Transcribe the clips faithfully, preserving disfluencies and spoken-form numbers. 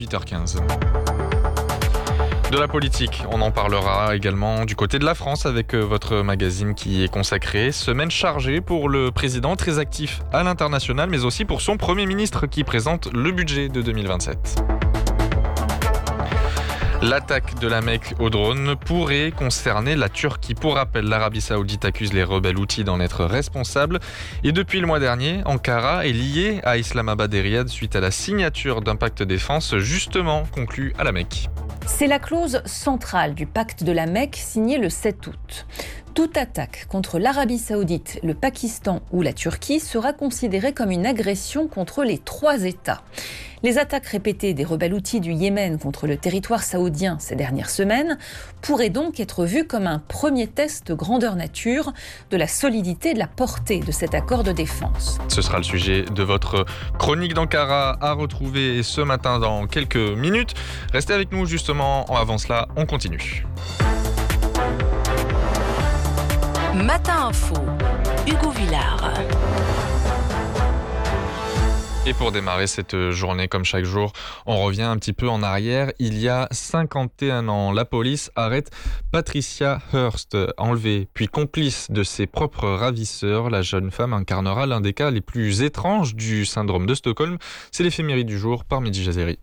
huit heures quinze. De la politique, on en parlera également du côté de la France avec votre magazine qui est consacré. Semaine chargée pour le président, très actif à l'international, mais aussi pour son Premier ministre qui présente le budget de deux mille vingt-sept. L'attaque de la Mecque au drone pourrait concerner la Turquie. Pour rappel, l'Arabie Saoudite accuse les rebelles houthis d'en être responsables. Et depuis le mois dernier, Ankara est liée à Islamabad et Riyad suite à la signature d'un pacte défense justement conclu à la Mecque. C'est la clause centrale du pacte de la Mecque signé le sept août. Toute attaque contre l'Arabie Saoudite, le Pakistan ou la Turquie sera considérée comme une agression contre les trois États. Les attaques répétées des rebelles houthis du Yémen contre le territoire saoudien ces dernières semaines pourraient donc être vues comme un premier test grandeur nature de la solidité et de la portée de cet accord de défense. Ce sera le sujet de votre chronique d'Ankara à retrouver ce matin dans quelques minutes. Restez avec nous justement, avant cela, on continue. Matin Info, Hugo Villard. Et pour démarrer cette journée comme chaque jour, on revient un petit peu en arrière. Il y a cinquante et un ans, la police arrête Patricia Hearst, enlevée puis complice de ses propres ravisseurs. La jeune femme incarnera l'un des cas les plus étranges du syndrome de Stockholm. C'est l'éphéméride du jour par Mehdi Jazeri.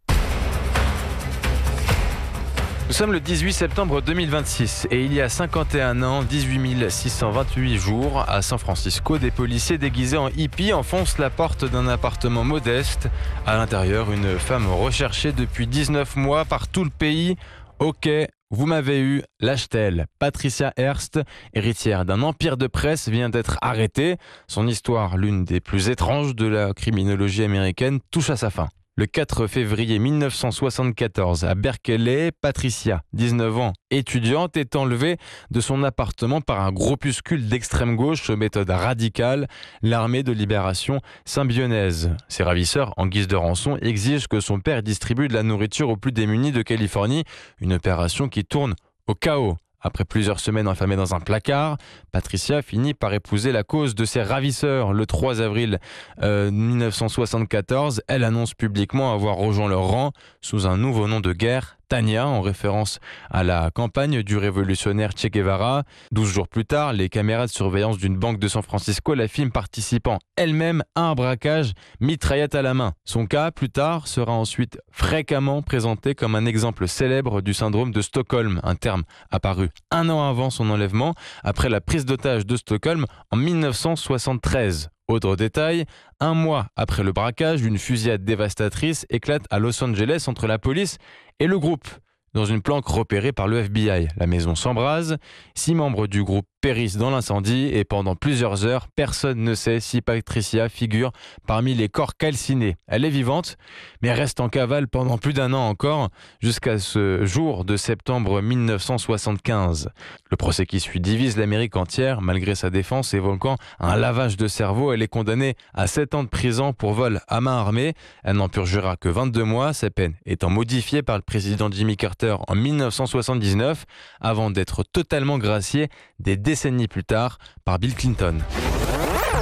Nous sommes le dix-huit septembre deux mille vingt-six et il y a cinquante et un ans, dix-huit mille six cent vingt-huit jours, à San Francisco, des policiers déguisés en hippies enfoncent la porte d'un appartement modeste. À l'intérieur, une femme recherchée depuis dix-neuf mois par tout le pays. Ok, vous m'avez eu, lâche-t-elle. Patricia Hearst, héritière d'un empire de presse, vient d'être arrêtée. Son histoire, l'une des plus étranges de la criminologie américaine, touche à sa fin. Le quatre février mille neuf cent soixante-quatorze, à Berkeley, Patricia, dix-neuf ans, étudiante, est enlevée de son appartement par un groupuscule d'extrême gauche aux méthodes radicales, l'Armée de libération symbionnaise. Ses ravisseurs, en guise de rançon, exigent que son père distribue de la nourriture aux plus démunis de Californie, une opération qui tourne au chaos. Après plusieurs semaines enfermée dans un placard, Patricia finit par épouser la cause de ses ravisseurs. Le trois avril euh, mille neuf cent soixante-quatorze, elle annonce publiquement avoir rejoint leur rang sous un nouveau nom de guerre, Tania, en référence à la campagne du révolutionnaire Che Guevara. Douze jours plus tard, les caméras de surveillance d'une banque de San Francisco la filment participant elle-même à un braquage, mitraillette à la main. Son cas, plus tard, sera ensuite fréquemment présenté comme un exemple célèbre du syndrome de Stockholm, un terme apparu un an avant son enlèvement, après la prise d'otage de Stockholm en mille neuf cent soixante-treize. Autre détail, un mois après le braquage, une fusillade dévastatrice éclate à Los Angeles entre la police et le groupe. Dans une planque repérée par le F B I, la maison s'embrase, six membres du groupe périssent dans l'incendie et pendant plusieurs heures, personne ne sait si Patricia figure parmi les corps calcinés. Elle est vivante, mais reste en cavale pendant plus d'un an encore, jusqu'à ce jour de septembre mille neuf cent soixante-quinze. Le procès qui suit divise l'Amérique entière, malgré sa défense évoquant un lavage de cerveau. Elle est condamnée à sept ans de prison pour vol à main armée. Elle n'en purgera que vingt-deux mois, sa peine étant modifiée par le président Jimmy Carter en mille neuf cent soixante-dix-neuf, avant d'être totalement graciée des décennies plus tard par Bill Clinton.